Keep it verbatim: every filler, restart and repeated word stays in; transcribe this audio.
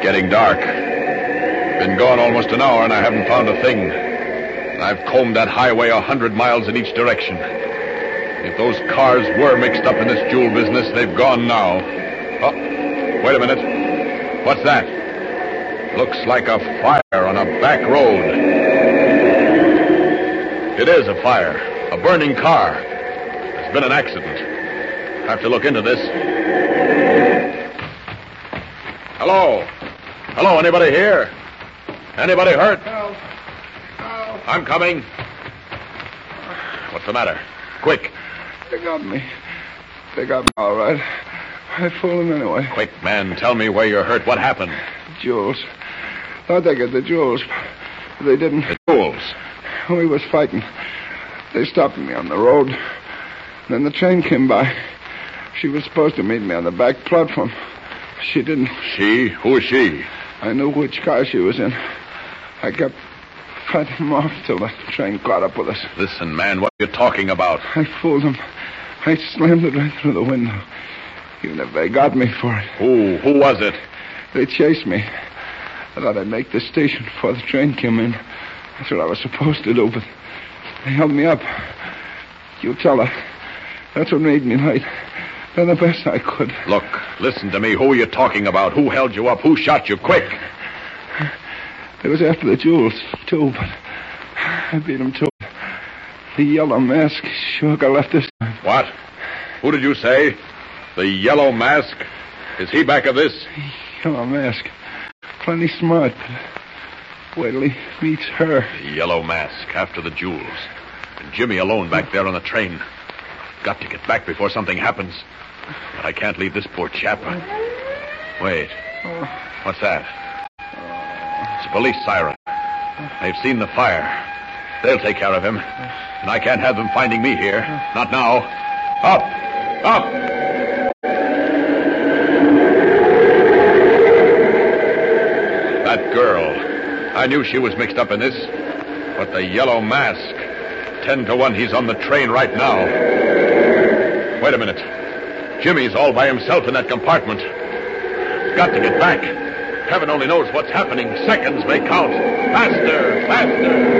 getting dark. Been gone almost an hour and I haven't found a thing. I've combed that highway a hundred miles in each direction. If those cars were mixed up in this jewel business, they've gone now. Oh, wait a minute. What's that? Looks like a fire on a back road. It is a fire. A burning car. There's been an accident. Have to look into this. Hello? Hello, anybody here? Anybody hurt? Help. Help. I'm coming. What's the matter? Quick. They got me. They got me all right. I fooled them anyway. Quick, man. Tell me where you're hurt. What happened? Jewels. Thought they got the jewels, but they didn't. The jewels? We was fighting. They stopped me on the road. Then the train came by. She was supposed to meet me on the back platform. She didn't. She? Who is she? I knew which car she was in. I kept fighting them off till the train caught up with us. Listen, man, what are you talking about? I fooled them. I slammed it right through the window. Even if they got me for it. Who? Who was it? They chased me. I thought I'd make the station before the train came in. That's what I was supposed to do, but they held me up. You tell her. That's what made me late. Done the best I could. Look, listen to me. Who are you talking about? Who held you up? Who shot you? Quick. It was after the jewels, too, but I beat him to it. The yellow mask sure got left this time. What? Who did you say? The yellow mask? Is he back of this? Yellow mask. Plenty smart, but wait till he meets her. The yellow mask after the jewels. And Jimmy alone back there on the train. Got to get back before something happens. But I can't leave this poor chap. Wait. What's that? It's a police siren. They've seen the fire. They'll take care of him. And I can't have them finding me here. Not now. Up! Up! That girl. I knew she was mixed up in this. But the yellow mask. Ten to one he's on the train right now. Wait a minute. Jimmy's all by himself in that compartment. Got to get back. Heaven only knows what's happening. Seconds may count. Faster, faster.